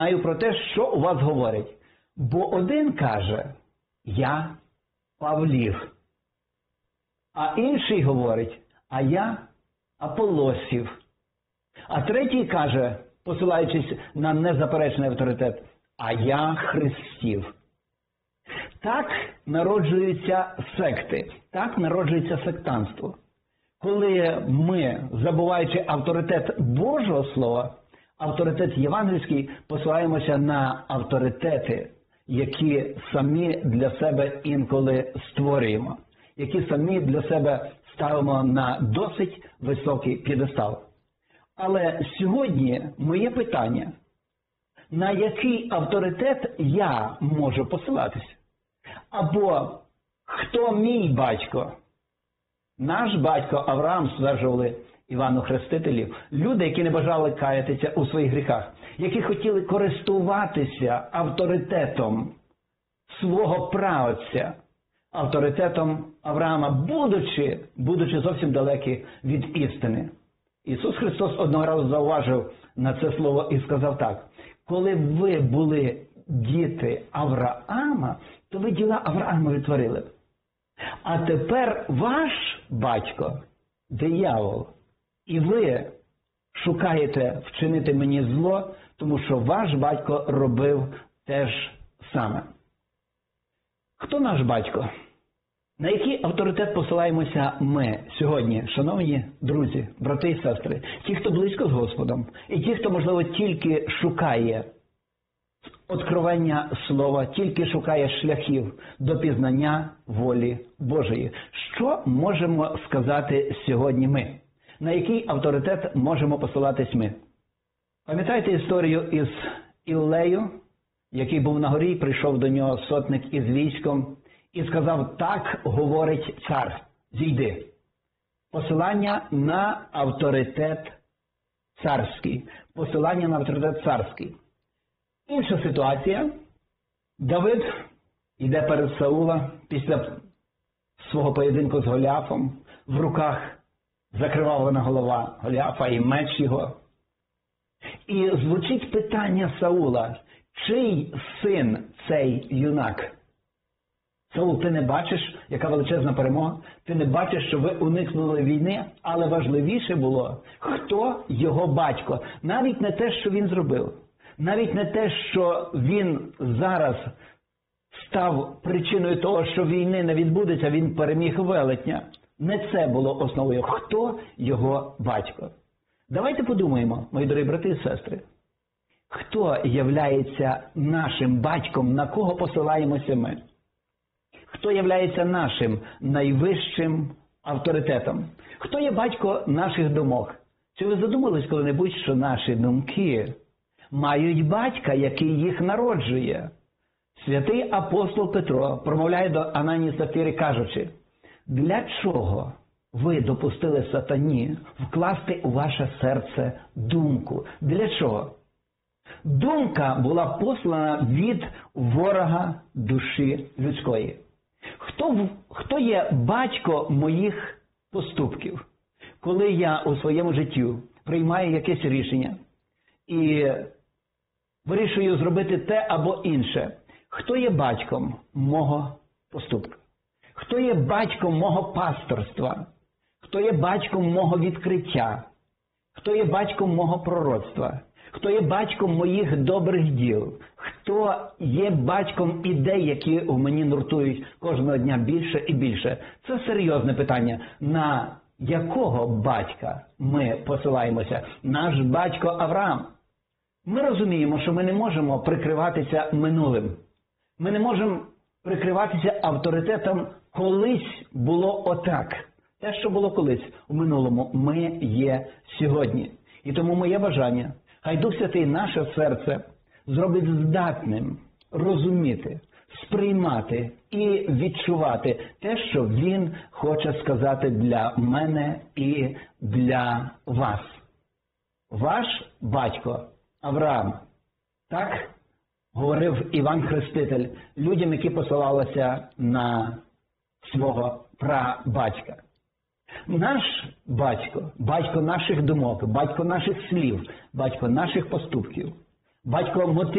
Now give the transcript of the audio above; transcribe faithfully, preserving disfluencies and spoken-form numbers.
знаю про те, що у вас говорять. Бо один каже, я Павлів, а інший говорить, а я Аполосів. А третій каже, посилаючись на незаперечний авторитет, а я Христів. Так народжуються секти, так народжується сектантство. Коли ми, забуваючи авторитет Божого Слова, авторитет євангельський, посилаємося на авторитети, які самі для себе інколи створюємо, які самі для себе ставимо на досить високий п'єдестал. Але сьогодні моє питання, на який авторитет я можу посилатися? Або хто мій батько? Наш батько Авраам, стверджували Івану Хрестителю, люди, які не бажали каятися у своїх гріхах, які хотіли користуватися авторитетом свого праотця, авторитетом Авраама, будучи, будучи зовсім далекі від істини. Ісус Христос одного разу зауважив на це слово і сказав так: коли ви були діти Авраама, то ви діла Авраамові творили. А тепер ваш батько – диявол, і ви шукаєте вчинити мені зло, тому що ваш батько робив те ж саме. Хто наш батько? На який авторитет посилаємося ми сьогодні, шановні друзі, брати і сестри, ті, хто близько з Господом, і ті, хто, можливо, тільки шукає откровення слова, тільки шукає шляхів до пізнання волі Божої. Що можемо сказати сьогодні ми? На який авторитет можемо посилатись ми? Пам'ятаєте історію із Іллею, який був на горі, прийшов до нього сотник із військом і сказав: так говорить цар, зійди. Посилання на авторитет царський. Посилання на авторитет царський. Інша ситуація. Давид йде перед Саула після свого поєдинку з Голіафом. В руках закривавлена голова Голіафа і меч його. І звучить питання Саула: чий син цей юнак? Саул, ти не бачиш, яка величезна перемога? Ти не бачиш, що ви уникнули війни? Але важливіше було, хто його батько. Навіть не те, що він зробив. Навіть не те, що він зараз став причиною того, що війни не відбудеться, він переміг велетня. Не це було основою. Хто його батько? Давайте подумаємо, мої дорогі брати і сестри. Хто являється нашим батьком, на кого посилаємося ми? Хто являється нашим найвищим авторитетом? Хто є батько наших думок? Чи ви задумались коли-небудь, що наші думки мають батька, який їх народжує? Святий апостол Петро промовляє до Ананії і Сапфіри, кажучи: для чого ви допустили сатані вкласти у ваше серце думку? Для чого? Думка була послана від ворога душі людської. Хто, хто є батько моїх поступків? Коли я у своєму житті приймаю якесь рішення і вирішую зробити те або інше, хто є батьком мого поступка? Хто є батьком мого пасторства? Хто є батьком мого відкриття? Хто є батьком мого пророцтва? Хто є батьком моїх добрих діл? Хто є батьком ідей, які в мені нуртують кожного дня більше і більше? Це серйозне питання. На якого батька ми посилаємося? Наш батько Авраам. Ми розуміємо, що ми не можемо прикриватися минулим. Ми не можемо прикриватися авторитетом «колись було отак». Те, що було колись у минулому, ми є сьогодні. І тому моє бажання, хай Дух Святий наше серце зробить здатним розуміти, сприймати і відчувати те, що Він хоче сказати для мене і для вас. Ваш батько Авраам. Так говорив Іван Хреститель людям, які посилалися на свого прабатька. Наш батько, батько наших думок, батько наших слів, батько наших поступків, Батько